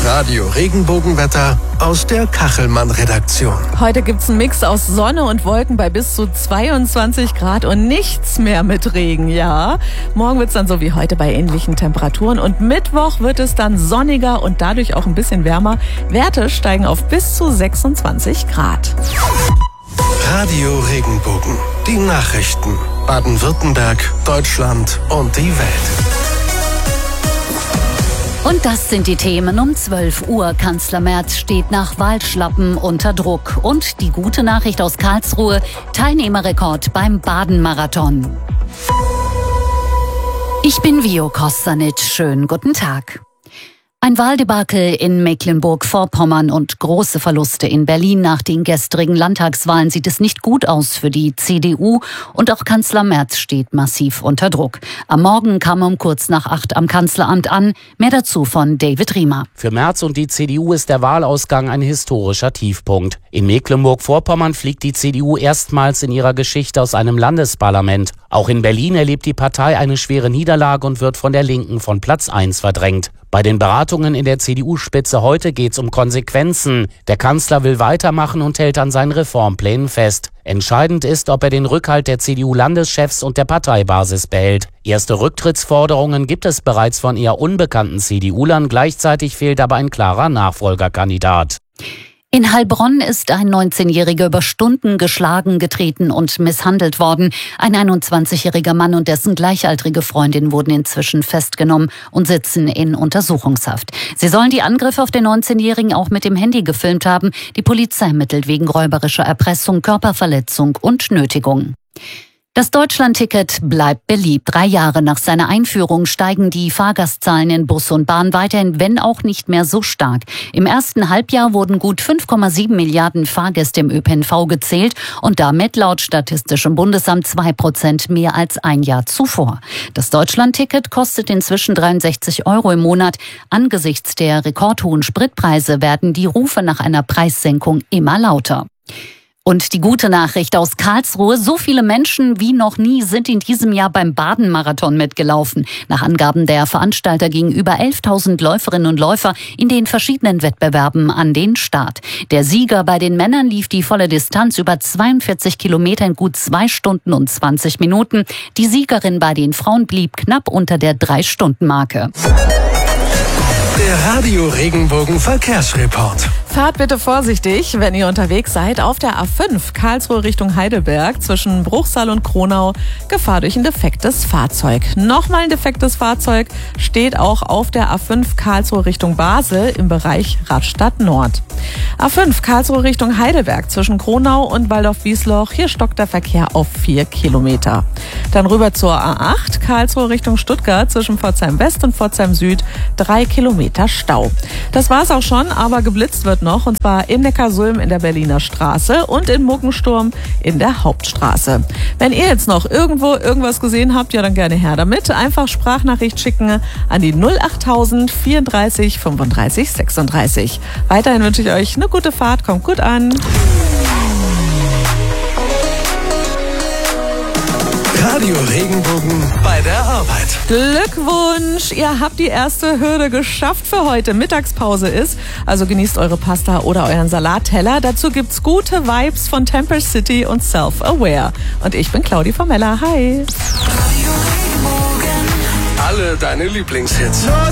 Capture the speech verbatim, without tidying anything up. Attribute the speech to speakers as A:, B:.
A: Das Radio-Regenbogenwetter aus der Kachelmann-Redaktion.
B: Heute gibt's einen Mix aus Sonne und Wolken bei bis zu zweiundzwanzig Grad und nichts mehr mit Regen, ja. Morgen wird's dann so wie heute bei ähnlichen Temperaturen und Mittwoch wird es dann sonniger und dadurch auch ein bisschen wärmer. Werte steigen auf bis zu sechsundzwanzig Grad.
A: Radio-Regenbogen, die Nachrichten. Baden-Württemberg, Deutschland und die Welt.
C: Und das sind die Themen um zwölf Uhr. Kanzler Merz steht nach Wahlschlappen unter Druck. Und die gute Nachricht aus Karlsruhe, Teilnehmerrekord beim Baden-Marathon. Ich bin Vio Kostanic. Schönen guten Tag. Ein Wahldebakel in Mecklenburg-Vorpommern und große Verluste in Berlin. Nach den gestrigen Landtagswahlen sieht es nicht gut aus für die C D U und auch Kanzler Merz steht massiv unter Druck. Am Morgen kam er um kurz nach acht am Kanzleramt an. Mehr dazu von David Riemer.
D: Für Merz und die C D U ist der Wahlausgang ein historischer Tiefpunkt. In Mecklenburg-Vorpommern fliegt die C D U erstmals in ihrer Geschichte aus einem Landesparlament. Auch in Berlin erlebt die Partei eine schwere Niederlage und wird von der Linken von Platz eins verdrängt. Bei den Beratungen in der C D U-Spitze heute geht's um Konsequenzen. Der Kanzler will weitermachen und hält an seinen Reformplänen fest. Entscheidend ist, ob er den Rückhalt der C D U-Landeschefs und der Parteibasis behält. Erste Rücktrittsforderungen gibt es bereits von eher unbekannten C D U-Lern. Gleichzeitig fehlt aber ein klarer Nachfolgerkandidat.
C: In Heilbronn ist ein neunzehnjähriger über Stunden geschlagen, getreten und misshandelt worden. Ein einundzwanzigjähriger Mann und dessen gleichaltrige Freundin wurden inzwischen festgenommen und sitzen in Untersuchungshaft. Sie sollen die Angriffe auf den neunzehnjährigen auch mit dem Handy gefilmt haben. Die Polizei ermittelt wegen räuberischer Erpressung, Körperverletzung und Nötigung. Das Deutschland-Ticket bleibt beliebt. Drei Jahre nach seiner Einführung steigen die Fahrgastzahlen in Bus und Bahn weiterhin, wenn auch nicht mehr so stark. Im ersten Halbjahr wurden gut fünf Komma sieben Milliarden Fahrgäste im Ö P N V gezählt und damit laut Statistischem Bundesamt zwei Prozent mehr als ein Jahr zuvor. Das Deutschland-Ticket kostet inzwischen dreiundsechzig Euro im Monat. Angesichts der rekordhohen Spritpreise werden die Rufe nach einer Preissenkung immer lauter. Und die gute Nachricht aus Karlsruhe, so viele Menschen wie noch nie sind in diesem Jahr beim Baden-Marathon mitgelaufen. Nach Angaben der Veranstalter gingen über elftausend Läuferinnen und Läufer in den verschiedenen Wettbewerben an den Start. Der Sieger bei den Männern lief die volle Distanz über zweiundvierzig Kilometer in gut zwei Stunden und zwanzig Minuten. Die Siegerin bei den Frauen blieb knapp unter der drei-Stunden-Marke.
A: Der Radio-Regenbogen Verkehrsreport.
B: Fahrt bitte vorsichtig, wenn ihr unterwegs seid. Auf der A fünf Karlsruhe Richtung Heidelberg zwischen Bruchsal und Kronau Gefahr durch ein defektes Fahrzeug. Nochmal ein defektes Fahrzeug steht auch auf der A fünf Karlsruhe Richtung Basel im Bereich Radstadt Nord. A fünf Karlsruhe Richtung Heidelberg zwischen Kronau und Waldorf-Wiesloch. Hier stockt der Verkehr auf vier Kilometer. Dann rüber zur A acht Karlsruhe Richtung Stuttgart zwischen Pforzheim West und Pforzheim Süd. Drei Kilometer Stau. Das war's auch schon, aber geblitzt wird noch, und zwar in Neckarsulm in der Berliner Straße und in Muggensturm in der Hauptstraße. Wenn ihr jetzt noch irgendwo irgendwas gesehen habt, ja dann gerne her damit. Einfach Sprachnachricht schicken an die null achttausend vierunddreißig fünfunddreißig sechsunddreißig. Weiterhin wünsche ich euch eine gute Fahrt, kommt gut an.
A: Radio Regenbogen bei der Arbeit.
B: Glückwunsch! Ihr habt die erste Hürde geschafft für heute. Mittagspause ist, also genießt eure Pasta oder euren Salatteller. Dazu gibt's gute Vibes von Temper City und Self-Aware. Und ich bin Claudi Formella. Hi!
A: Alle deine Lieblingshits. Nur